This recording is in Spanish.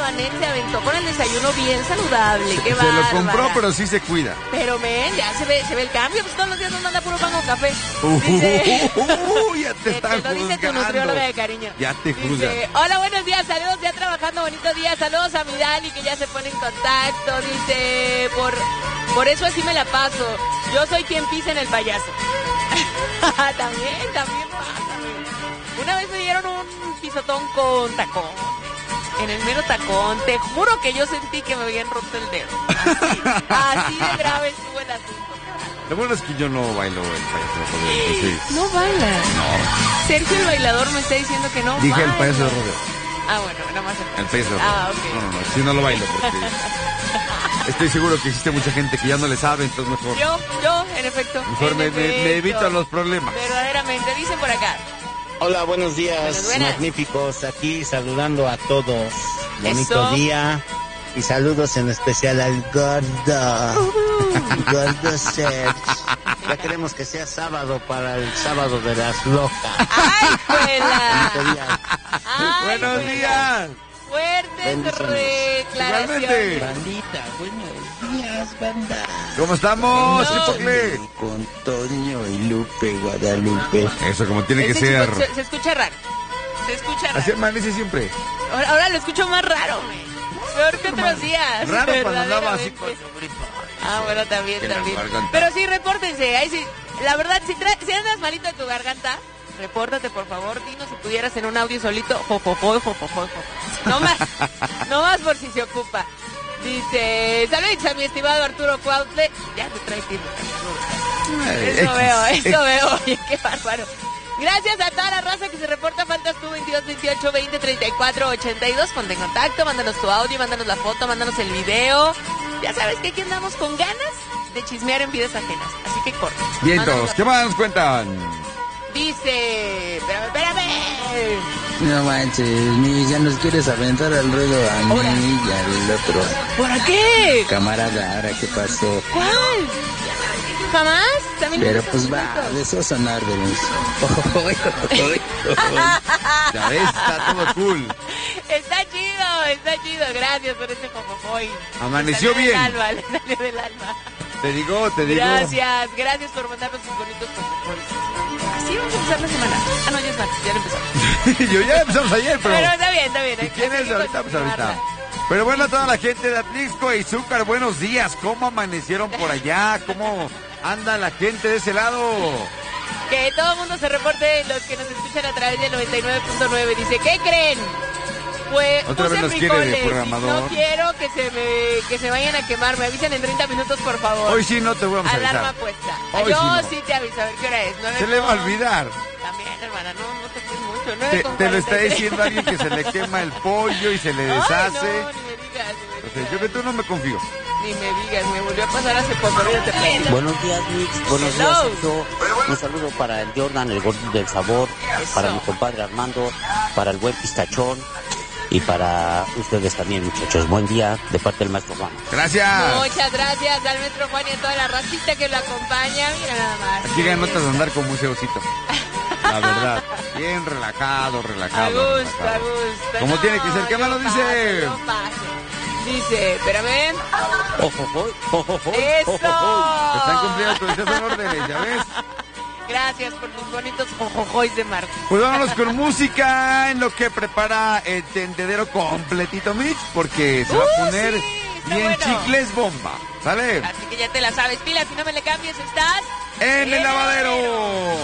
Vanet se aventó con el desayuno bien saludable. Qué Se bárbara. lo compró, pero sí se cuida. Pero, ya se ve el cambio. Pues todos los días nos manda puro pan con café. Dice... Ya te están Te lo dice tu juzgando. nutrióloga de cariño. Ya te juzgan. Dice, hola, buenos días, saludos, ya trabajando, bonito día. Saludos a mi Dani, que ya se pone en contacto. Dice, por eso así me la paso. Yo soy quien pisa en el payaso. También pasa. Una vez me dieron un pisotón con tacón. En el mero tacón. Te juro que yo sentí que me habían roto el dedo. Así de grave estuvo el asunto. Lo bueno es que yo no bailo el payaso de rodeo. Entonces... No baila. No. Sergio el bailador me está diciendo que no Dije baila. el payaso de rodeo. Ah, bueno, nada más El payaso de rodeo. Ah, ok. No, si no lo bailo porque... Estoy seguro que existe mucha gente que ya no le sabe, entonces mejor... Yo, en efecto. Mejor me evito los problemas. Verdaderamente, dicen por acá. Hola, buenos días, buenas. magníficos, aquí saludando a todos. Bonito Eso. día y saludos en especial al gordo. Gordo Serge. Ya queremos que sea sábado para el sábado de las locas. ¡Ay, juela! Bonito día. Ay, ¡Buenos juela. días! Fuertes Igualmente. declaraciones. Bandita, buenos días, banda. ¿Cómo estamos, No. Chipotle? Con Toño y Lupe Guadalupe. Eso, como tiene que Ese ser. chico se escucha raro. Se escucha Así raro. amanece siempre. Ahora lo escucho más raro, güey. Peor que otros días. Raro cuando andaba así con verdaderamente. Ah, bueno, también. En la garganta. Pero sí, repórtense. Ahí sí, la verdad, si andas malito de tu garganta, repórtate, por favor. Dinos si pudieras en un audio solito. No más por si se ocupa. Dice, saludos a mi estimado Arturo Cuautle. Ya te trae tiempo. Eso veo. Oye, qué bárbaro. Gracias a toda la raza que se reporta. Faltas tú, 22, 28, 20, 34, 82. Ponte en contacto, mándanos tu audio, mándanos la foto, mándanos el video. Ya sabes que aquí andamos con ganas de chismear en vidas ajenas. Así que corre. Vientos, ¿qué más nos cuentan? Dice, espérame. No manches, ni ya nos quieres aventar al ruedo a Ahora. mí y al otro. ¿Por qué? Camarada, ¿ahora qué pasó? ¿Cuál? ¿Jamás? También Pero me pues gusta va, mucho. de eso sonar de los... Ya ves, está todo cool. Está chido. Gracias por ese jojojoy. Amaneció Le salió bien. del alma, le salió del alma. Te digo. Gracias por mandarnos sus bonitos jojojoy. Así vamos a empezar la semana. Ah, no, ya es martes, ya lo empezamos. Yo ya empezamos ayer, pero... Está bien. ¿Y hay quién que es ahorita? Pues continuarla. ahorita. Pero bueno, a toda la gente de Atlixco y Zúcar, buenos días. ¿Cómo amanecieron por allá? ¿Cómo anda la gente de ese lado? Que todo el mundo se reporte, los que nos escuchan a través del 99.9. Dice, ¿qué creen? Pues Otra puse vez nos quiere de frijoles y programador. no quiero que se vayan a quemar. Me avisen en 30 minutos, por favor. Hoy sí no te vamos a Alarma avisar. puesta. Hoy Yo sí no. sí te aviso, a ver qué hora es. Se le va a olvidar. También, hermana, no te cuides mucho. Te lo está diciendo alguien que se le quema el pollo y se le deshace. Ay, no, ni me digas. O sea, yo que tú no me confío. Ni me digas, me volvió a pasar hace poco. Olvídate, play. Buenos días, Mix. Buenos días, Sergio. Un saludo para el Jordan, el gordo del sabor, para mi compadre Armando, para el buen pistachón y para ustedes también, muchachos. Buen día de parte del maestro Juan. Gracias. Muchas gracias al maestro Juan y a toda la racita que lo acompaña. Mira nada más. Aquí ganas de andar con museocito. La verdad. Bien relajado. A gusto. Como tiene que ser. ¿Qué más nos dice? No pase. Dice, espérame. ¡Eso! Te están cumpliendo tus deseos en órdenes, ¿ya ves? Gracias por tus bonitos jojojoys de Marte. Pues vámonos con música en lo que prepara el tendedero completito, Mitch, porque se va a poner sí, está bien bueno. chicles bomba. ¿Sale? Así que ya te la sabes, pilas, si no me le cambies, estás En el lavadero.